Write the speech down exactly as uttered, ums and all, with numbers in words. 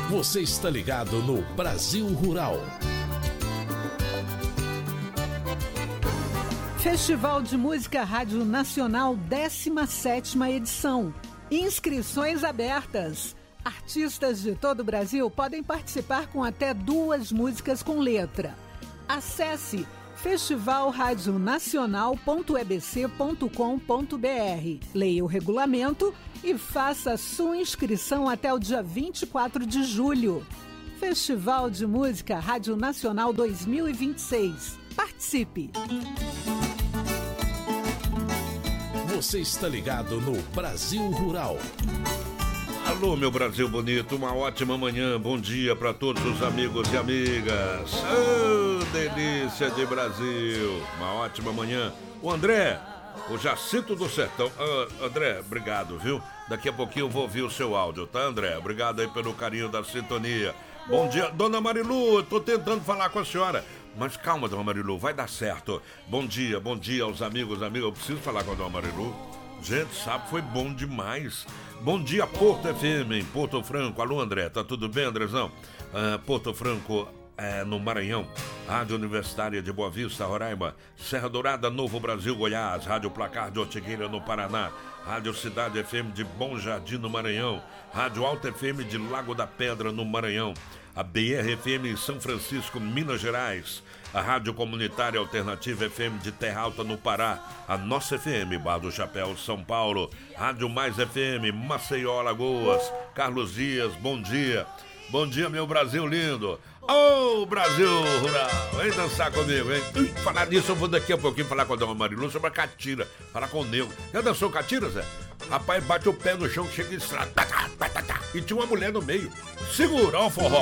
Você está ligado no Brasil Rural. Festival de Música Rádio Nacional, décima sétima edição. Inscrições abertas. Artistas de todo o Brasil podem participar com até duas músicas com letra. Acesse festival rádio nacional ponto e b c ponto com ponto b r. Leia o regulamento e faça sua inscrição até o dia vinte e quatro de julho. Festival de Música Rádio Nacional dois mil e vinte e seis. Participe! Você está ligado no Brasil Rural. Alô, meu Brasil bonito, uma ótima manhã, bom dia para todos os amigos e amigas. Oh, delícia de Brasil, uma ótima manhã. O André, o Jacinto do Sertão. Ah, André, obrigado, viu? Daqui a pouquinho eu vou ouvir o seu áudio, tá, André? Obrigado aí pelo carinho da sintonia. Bom dia, Dona Marilu, eu tô tentando falar com a senhora. Mas calma, Dona Marilu, vai dar certo. Bom dia, bom dia aos amigos, amigas. Eu preciso falar com a Dona Marilu. Gente, sabe, foi bom demais. Bom dia, Porto F M, em Porto Franco. Alô, André, tá tudo bem, Andrezão? Uh, Porto Franco, é, no Maranhão. Rádio Universitária de Boa Vista, Roraima. Serra Dourada, Novo Brasil, Goiás. Rádio Placar de Ortigueira, no Paraná. Rádio Cidade F M de Bom Jardim, no Maranhão. Rádio Alta F M de Lago da Pedra, no Maranhão. A B R F M em São Francisco, Minas Gerais. A Rádio Comunitária Alternativa F M de Terra Alta, no Pará. A Nossa F M, Bar do Chapéu, São Paulo. Rádio Mais F M, Maceió, Alagoas. Carlos Dias, bom dia. Bom dia, meu Brasil lindo. Ô, oh, Brasil Rural, vem dançar comigo, hein? Ui, falar nisso, eu vou daqui a pouquinho falar com a Dona Marilu sobre a catira. Falar com o nego. Já dançou catira, Zé? Rapaz, bate o pé no chão, chega e estrada. E tinha uma mulher no meio. Segura, ó o forró.